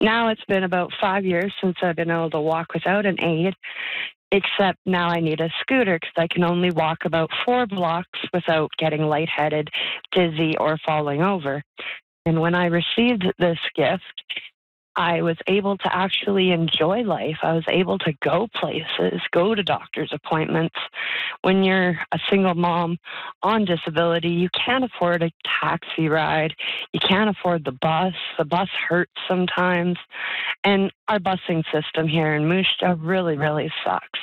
Now it's been about 5 years since I've been able to walk without an aid, except now I need a scooter because I can only walk about 4 blocks without getting lightheaded, dizzy, or falling over. And when I received this gift, I was able to actually enjoy life. I was able to go places, go to doctor's appointments. When you're a single mom on disability, you can't afford a taxi ride. You can't afford the bus. The bus hurts sometimes. And our busing system here in Moose Jaw really, really sucks.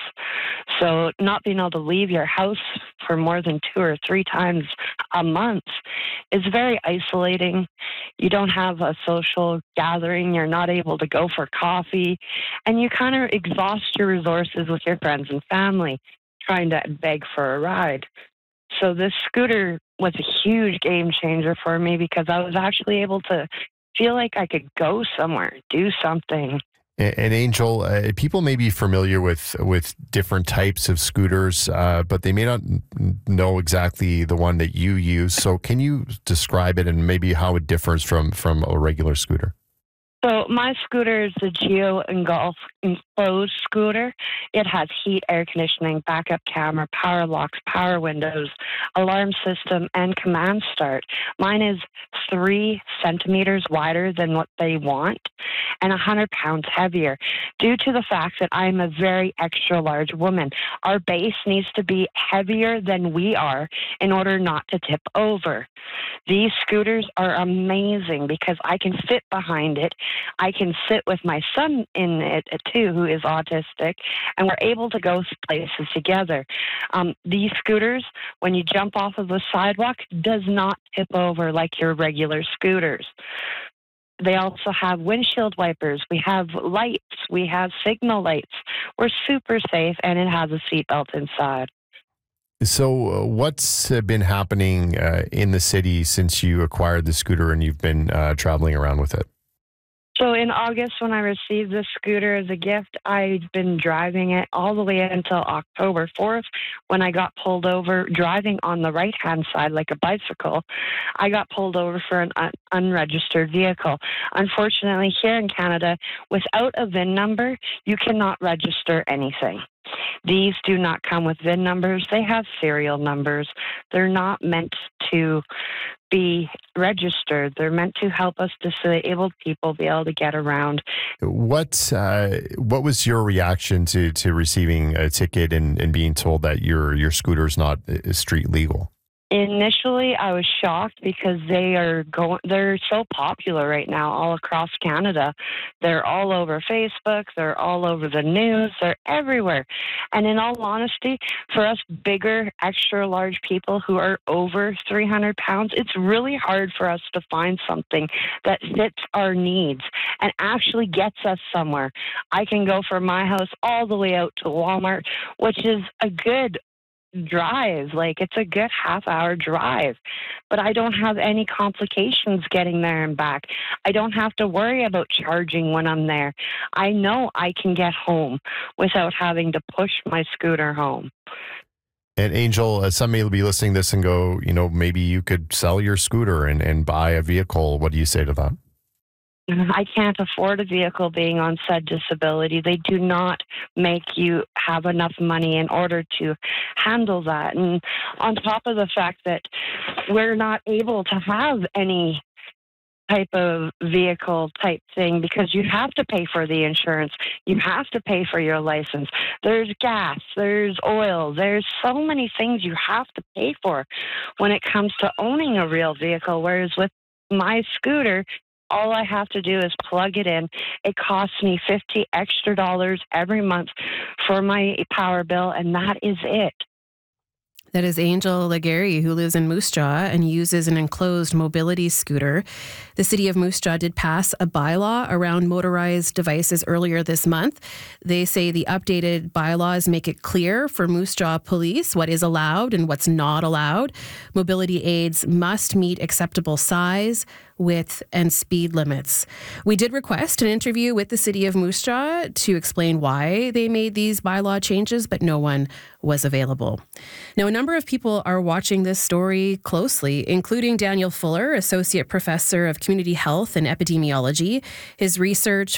So not being able to leave your house for more than 2 or 3 times a month is very isolating. You don't have a social gathering. You're not able to go for coffee. And you kind of exhaust your resources with your friends and family trying to beg for a ride. So this scooter was a huge game changer for me because I was actually able to feel like I could go somewhere, do something. And Angel, people may be familiar with different types of scooters, but they may not know exactly the one that you use. So can you describe it and maybe how it differs from a regular scooter? So my scooter is the Geo Engulf enclosed scooter. It has heat, air conditioning, backup camera, power locks, power windows, alarm system, and command start. Mine is 3 centimeters wider than what they want and 100 pounds heavier due to the fact that I'm a very extra large woman. Our base needs to be heavier than we are in order not to tip over. These scooters are amazing because I can fit behind it. I can sit with my son in it too, who is autistic, and we're able to go places together. These scooters, when you jump off of the sidewalk, does not tip over like your regular scooters. They also have windshield wipers. We have lights. We have signal lights. We're super safe, and it has a seatbelt inside. So what's been happening in the city since you acquired the scooter and you've been traveling around with it? So in August, when I received this scooter as a gift, I'd been driving it all the way until October 4th when I got pulled over driving on the right-hand side like a bicycle. I got pulled over for an unregistered vehicle. Unfortunately, here in Canada, without a VIN number, you cannot register anything. These do not come with VIN numbers. They have serial numbers. They're not meant to be registered. They're meant to help us disabled people be able to get around. What was your reaction to receiving a ticket and being told that your scooter's not street legal? Initially, I was shocked because they're so popular right now all across Canada. They're all over Facebook. They're all over the news. They're everywhere. And in all honesty, for us bigger, extra large people who are over 300 pounds, it's really hard for us to find something that fits our needs and actually gets us somewhere. I can go from my house all the way out to Walmart, which is a good drive. Like, it's a good half-hour drive, but I don't have any complications getting there and back. I don't have to worry about charging when I'm there. I know I can get home without having to push my scooter home. And Angel, some may be listening to this and go, maybe you could sell your scooter and buy a vehicle. What do you say to that? I can't afford a vehicle being on said disability. They do not make you have enough money in order to handle that. And on top of the fact that we're not able to have any type of vehicle type thing because you have to pay for the insurance. You have to pay for your license. There's gas, there's oil, there's so many things you have to pay for when it comes to owning a real vehicle. Whereas with my scooter, all I have to do is plug it in. It costs me $50 extra every month for my power bill, and that is it. That is Angel Laguerre, who lives in Moose Jaw and uses an enclosed mobility scooter. The city of Moose Jaw did pass a bylaw around motorized devices earlier this month. They say the updated bylaws make it clear for Moose Jaw police what is allowed and what's not allowed. Mobility aids must meet acceptable size, width, and speed limits. We did request an interview with the City of Moose Jaw to explain why they made these bylaw changes, but no one was available. Now, a number of people are watching this story closely, including Daniel Fuller, Associate Professor of Community Health and Epidemiology. His research